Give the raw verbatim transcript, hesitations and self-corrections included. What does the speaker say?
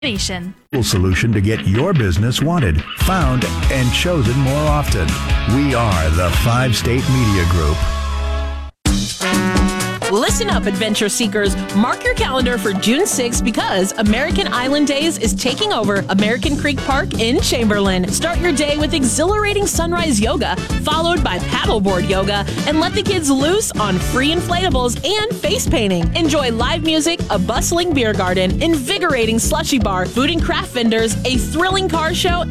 Nation. Solution to get your business wanted, found, and chosen more often. We are the Five State Media Group. Listen up, adventure seekers. Mark your calendar for June sixth because American Island Days is taking over American Creek Park in Chamberlain. Start your day with exhilarating sunrise yoga, followed by paddleboard yoga, and let the kids loose on free inflatables and face painting. Enjoy live music, a bustling beer garden, invigorating slushy bar, food and craft vendors, a thrilling car show,